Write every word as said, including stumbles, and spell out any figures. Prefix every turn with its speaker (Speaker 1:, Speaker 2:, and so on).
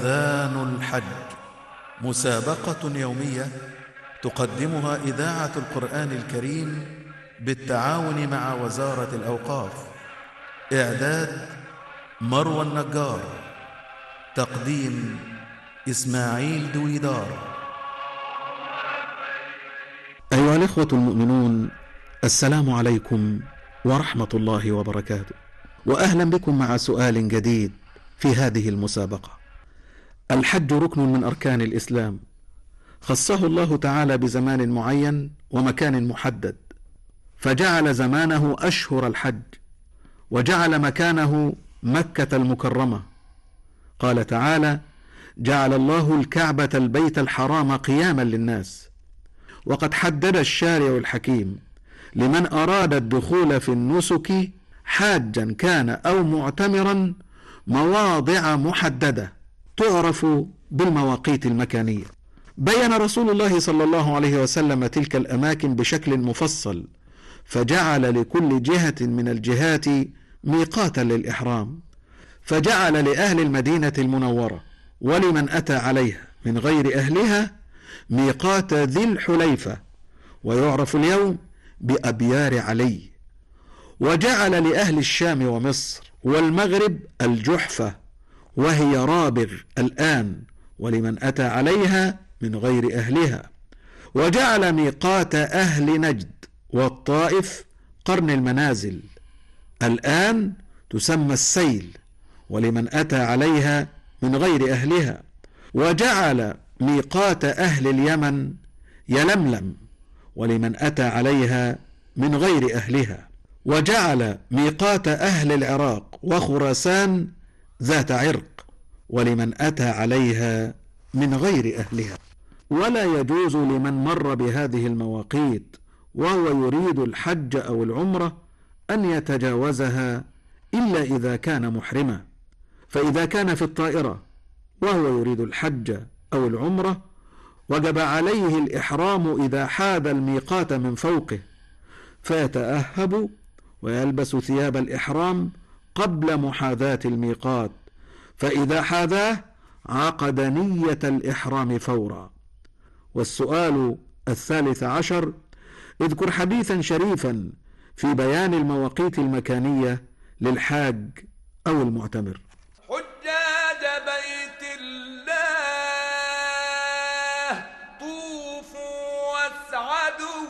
Speaker 1: أذان الحج، مسابقة يومية تقدمها إذاعة القرآن الكريم بالتعاون مع وزارة الأوقاف. إعداد مروى النجار، تقديم إسماعيل دويدار.
Speaker 2: أيها الإخوة المؤمنون، السلام عليكم ورحمة الله وبركاته، وأهلا بكم مع سؤال جديد في هذه المسابقة. الحج ركن من أركان الإسلام، خصه الله تعالى بزمان معين ومكان محدد، فجعل زمانه أشهر الحج، وجعل مكانه مكة المكرمة. قال تعالى: جعل الله الكعبة البيت الحرام قياما للناس. وقد حدد الشارع الحكيم لمن أراد الدخول في النسك حاجا كان أو معتمرا مواضع محددة تعرف بالمواقيت المكانية. بين رسول الله صلى الله عليه وسلم تلك الأماكن بشكل مفصل، فجعل لكل جهة من الجهات ميقاتا للإحرام، فجعل لأهل المدينة المنورة ولمن أتى عليها من غير أهلها ميقات ذي الحليفة، ويعرف اليوم بأبيار علي. وجعل لأهل الشام ومصر والمغرب الجحفة، وهي رابغ الآن، ولمن أتى عليها من غير أهلها. وجعل ميقات أهل نجد والطائف قرن المنازل، الآن تسمى السيل، ولمن أتى عليها من غير أهلها. وجعل ميقات أهل اليمن يلملم، ولمن أتى عليها من غير أهلها. وجعل ميقات أهل العراق وخراسان ذات عرق، ولمن أتى عليها من غير أهلها. ولا يجوز لمن مر بهذه المواقيت وهو يريد الحج أو العمرة أن يتجاوزها إلا إذا كان محرما. فإذا كان في الطائرة وهو يريد الحج أو العمرة وجب عليه الإحرام إذا حاذ الميقات من فوقه، فيتأهب ويلبس ثياب الإحرام قبل محاذاة الميقات، فإذا حاذاه عقد نية الإحرام فورا. والسؤال الثالث عشر: اذكر حديثا شريفا في بيان المواقيت المكانية للحاج أو المعتمر.